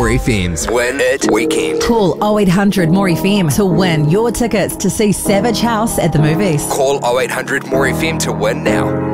FM's Win It Weekend. Call 0800 More FM to win your tickets to see Savage House at the movies. Call 0800 More FM to win now.